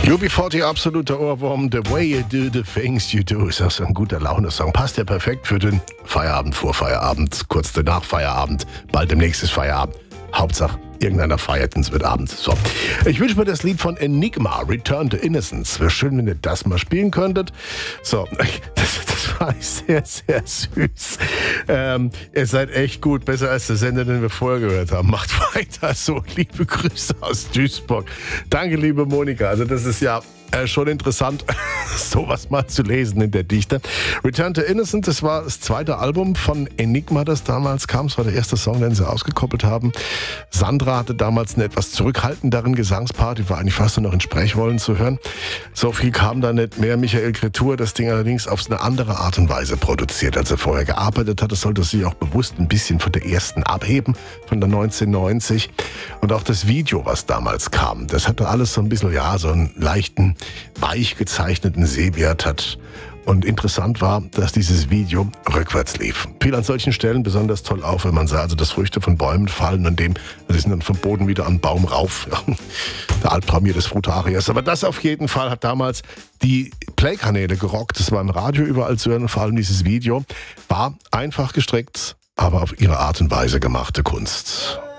UB40, absoluter Ohrwurm. The way you do the things you do ist auch so ein guter Laune-Song. Passt ja perfekt für den Feierabend, vor Feierabend, kurz danach Feierabend, bald demnächst ist Feierabend. Hauptsache, irgendeiner feiert und es wird Abend. So. Ich wünsche mir das Lied von Enigma, Return to Innocence. Wäre schön, wenn ihr das mal spielen könntet. So, das war sehr, sehr süß. Ihr seid echt gut, besser als der Sender, den wir vorher gehört haben. Macht weiter so. Liebe Grüße aus Duisburg. Danke, liebe Monika. Also das ist ja schon interessant, sowas mal zu lesen in der Dichte. Return to Innocent, das war das zweite Album von Enigma, das damals kam. Es war der erste Song, den sie ausgekoppelt haben. Sandra hatte damals eine etwas zurückhaltenderen Gesangspart, die war eigentlich fast nur noch in Sprechrollen zu hören. So viel kam da nicht mehr. Michael Cretur, das Ding allerdings auf eine andere Art und Weise produziert, als er vorher gearbeitet hat. Das sollte sich auch bewusst ein bisschen von der ersten abheben, von der 1990. Und auch das Video, was damals kam, das hatte alles so ein bisschen, ja, so einen leichten, weich gezeichneten Sehwert hat. Und interessant war, dass dieses Video rückwärts lief. Fiel an solchen Stellen besonders toll auf, wenn man sah, also dass Früchte von Bäumen fallen und die sind dann vom Boden wieder an den Baum rauf. Der Albtraum des Frutariers. Aber das auf jeden Fall hat damals die Play-Kanäle gerockt. Das war im Radio überall zu hören und vor allem dieses Video war einfach gestreckt, aber auf ihre Art und Weise gemachte Kunst.